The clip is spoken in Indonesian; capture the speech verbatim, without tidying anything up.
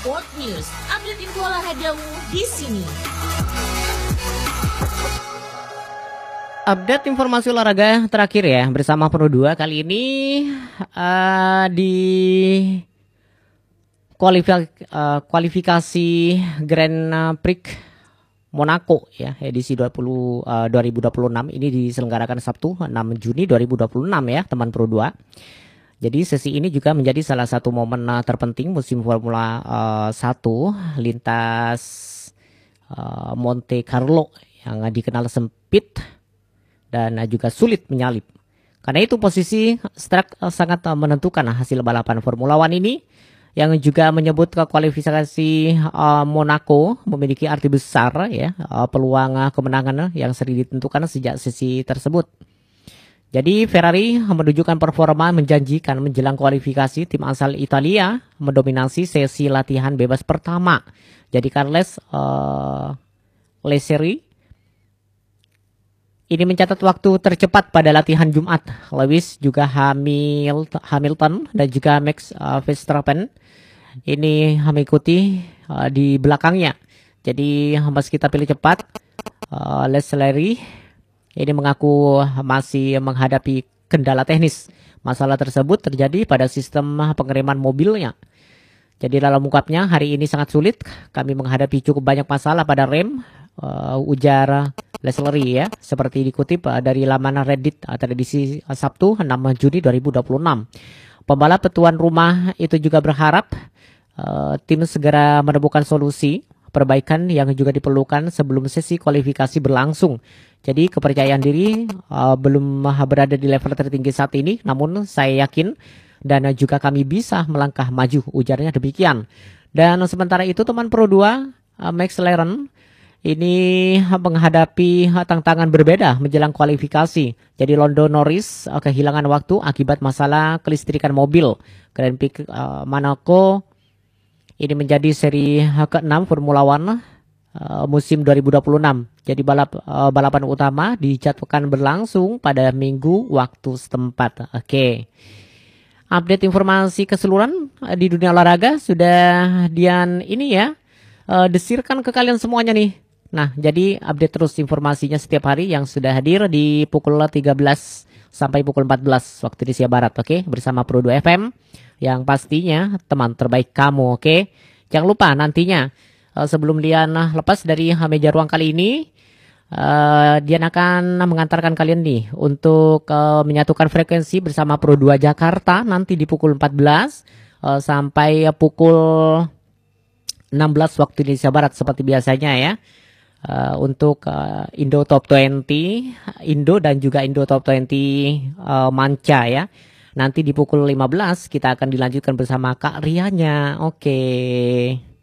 Sport News, update info olahragamu di sini. Update informasi olahraga terakhir ya bersama Pro dua kali ini uh, di kualifikasi, uh, kualifikasi Grand Prix Monaco ya edisi dua puluh, uh, dua ribu dua puluh enam ini diselenggarakan Sabtu enam Juni dua ribu dua puluh enam ya teman Pro dua. Jadi sesi ini juga menjadi salah satu momen uh, terpenting musim Formula uh, satu lintas uh, Monte Carlo yang dikenal sempit dan uh, juga sulit menyalip. Karena itu posisi start uh, sangat uh, menentukan hasil balapan Formula One ini, yang juga menyebut ke kualifikasi uh, Monaco memiliki arti besar ya, uh, peluang uh, kemenangan yang sering ditentukan sejak sesi tersebut. Jadi Ferrari menunjukkan performa menjanjikan menjelang kualifikasi. Tim asal Italia mendominasi sesi latihan bebas pertama. Jadi Carles uh, Leclerc ini mencatat waktu tercepat pada latihan Jumat. Lewis juga Hamil, Hamilton dan juga Max uh, Verstappen ini mengikuti uh, di belakangnya. Jadi meski tampil cepat, uh, Leclerc ini mengaku masih menghadapi kendala teknis. Masalah tersebut terjadi pada sistem pengereman mobilnya. Jadi dalam ungkapnya, hari ini sangat sulit. Kami menghadapi cukup banyak masalah pada rem, uh, ujar Leclerc ya. Seperti dikutip uh, dari laman Reddit uh, edisi uh, Sabtu enam Juni dua ribu dua puluh enam. Pembalap tuan rumah itu juga berharap uh, tim segera menemukan solusi perbaikan yang juga diperlukan sebelum sesi kualifikasi berlangsung. Jadi kepercayaan diri uh, belum berada di level tertinggi saat ini, namun saya yakin dan juga kami bisa melangkah maju, ujarnya demikian. Dan sementara itu teman Pro dua, uh, Max Laren ini menghadapi tantangan berbeda menjelang kualifikasi. Jadi Lando Norris uh, kehilangan waktu akibat masalah kelistrikan mobil. Grand Prix uh, Monaco ini menjadi seri keenam Formula One uh, musim dua ribu dua puluh enam. Jadi balap uh, balapan utama dijadwalkan berlangsung pada minggu waktu setempat. Oke. Okay. Update informasi keseluruhan uh, di dunia olahraga sudah Dian ini ya uh, desirkan ke kalian semuanya nih. Nah, jadi update terus informasinya setiap hari yang sudah hadir di pukul tiga belas sampai pukul empat belas waktu Indonesia Barat. Oke, okay? Bersama Pro dua F M yang pastinya teman terbaik kamu. Oke. Okay? Jangan lupa nantinya uh, sebelum Dian uh, lepas dari uh, meja ruang kali ini, uh, Dian akan mengantarkan kalian nih untuk uh, menyatukan frekuensi bersama Pro dua Jakarta nanti di pukul empat belas uh, sampai uh, pukul enam belas waktu Indonesia Barat seperti biasanya ya. Uh, untuk uh, Indo Top dua puluh, Indo dan juga Indo Top dua puluh uh, Manca ya. Nanti di pukul lima belas kita akan dilanjutkan bersama Kak Rianya. Oke. Okay.